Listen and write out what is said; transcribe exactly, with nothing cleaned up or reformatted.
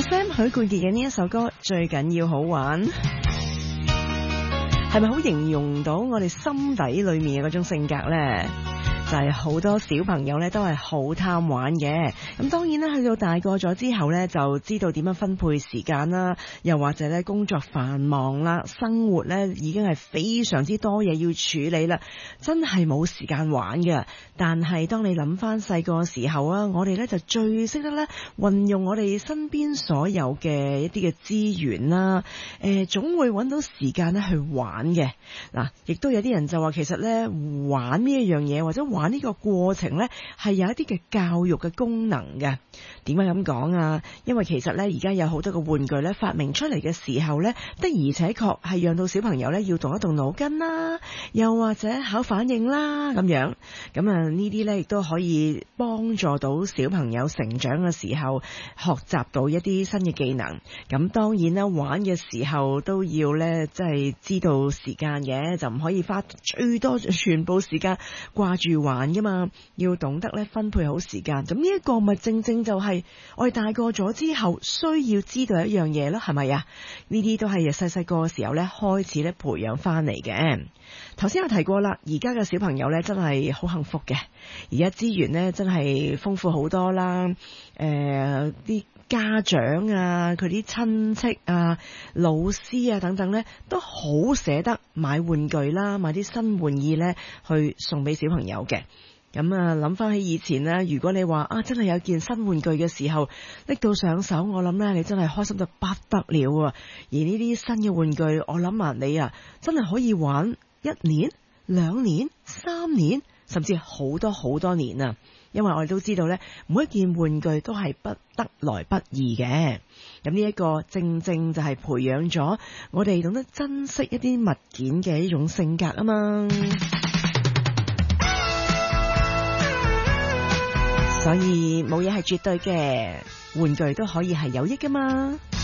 Sam 許冠傑嘅呢一首歌最緊要好玩，係咪好形容到我哋心底裏面嘅嗰種性格呢？就係好多小朋友咧都係好貪玩嘅，咁當然啦，去到大個咗之後咧，就知道點樣分配時間啦，又或者咧工作繁忙啦，生活咧已經係非常之多嘢要處理啦，真係冇時間玩嘅。但係當你諗翻細個時候啊，我哋咧就最識得咧運用我哋身邊所有嘅一啲嘅資源啦，誒總會揾到時間咧去玩嘅。嗱，亦都有啲人就話其實咧玩呢一樣嘢或者玩玩呢個過程呢，係有一啲嘅教育嘅功能嘅。點解咁講啊？因為其實呢，而家有好多個玩具呢，發明出嚟嘅時候呢，的而且確係讓到小朋友呢要動一動腦筋啦，又或者考反應啦咁樣。咁啊呢啲呢亦都可以幫助到小朋友成長嘅時候學習到一啲新嘅技能。咁當然啦，玩嘅時候都要呢，即係知道時間嘅，就唔可以花最多全部時間掛住玩噶嘛，要懂得咧分配好時間。咁呢一個咪正正就係我哋大個咗之後需要知道一樣嘢咯，係咪啊？呢啲都係細細個嘅時候咧開始咧培養翻嚟嘅。頭先有提過啦，而家嘅小朋友咧真係好幸福嘅，而家資源咧真係豐富好多啦。誒、呃，啲家長啊，佢啲親戚啊、老師啊等等咧，都好捨得買玩具啦，買啲新玩意咧去送俾小朋友嘅。咁啊，諗翻起以前咧，如果你話啊，真係有件新玩具嘅時候拎到上手，我諗咧你真係開心到不得了啊！而呢啲新嘅玩具，我諗啊，你啊真係可以玩一年、兩年、三年，甚至好多好多年啊！因為我哋都知道咧，每一件玩具都係不得來不易嘅。咁呢一個正正就係培養咗我哋懂得珍惜一啲物件嘅一種性格啊嘛。所以冇嘢係絕對嘅，玩具都可以係有益噶嘛。